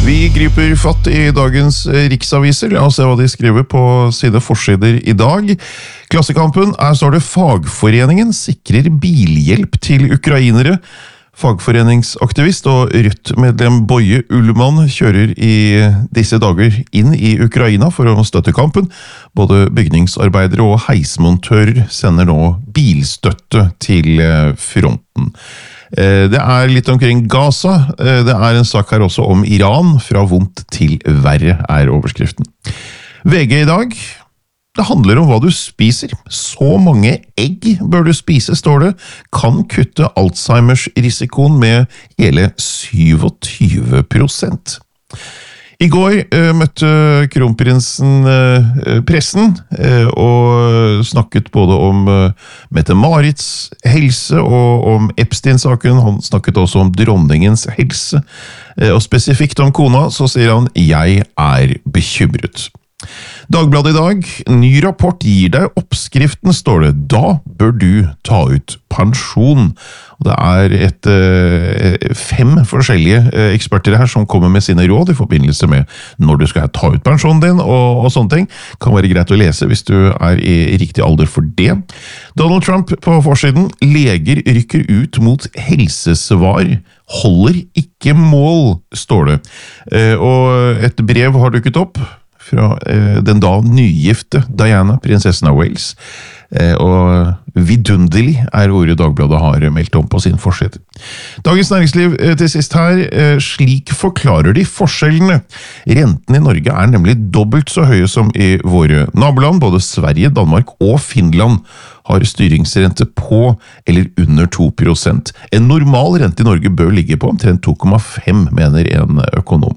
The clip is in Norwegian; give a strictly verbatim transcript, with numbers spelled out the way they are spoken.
Vi griper fatt i dagens riksaviser. La oss se hva de skriver på sine forsider i dag. Klassekampen, her står det fagforeningen sikrer bilhjelp til ukrainere. Fagforeningsaktivist og Rødt-medlem Boje Ullmann kjører i disse dager inn i Ukraina for å støtte kampen. Både bygningsarbeidere og heismontører sender nå bilstøtte til fronten. Det er litt omkring Gaza. Det er en sak her også om Iran. Fra vondt til verre er overskriften. V G i dag. Det handler om hva du spiser. Så mange egg bør du spise, står det. Kan kutte Alzheimers risikoen med hele syttisju prosent. I går uh, møtte kronprinsen uh, pressen uh, og snakket både om uh, Mette-Marits helse og om Epstein-saken. Han snakket også om dronningens helse. Uh, og spesifikt om kona, så sier han «Jeg er bekymret». Dagbladet i dag, ny rapport gir deg oppskriften, står det. Da bør du ta ut pensjon. Og det er et, eh, fem forskjellige eh, eksperter her som kommer med sine råd i forbindelse med når du skal ta ut pensjonen din og, og sånne ting. Kan være greit å lese hvis du er i riktig alder for det. Donald Trump på forsiden. Leger rykker ut mot helsesvar. Holder ikke mål, står det. Eh, og et brev har dukket opp fra eh, den da nygifte Diana, prinsessen av Wales. Eh, og vidunderlig er ordet Dagbladet har meldt om på sin forside. Dagens næringsliv eh, til sist her. Eh, slik forklarer de forskjellene. Renten i Norge er nemlig dobbelt så høye som i våre naboland. Både Sverige, Danmark og Finland har styringsrente på eller under to prosent. En normal rente i Norge bør ligge på omtrent to komma fem, mener en økonom.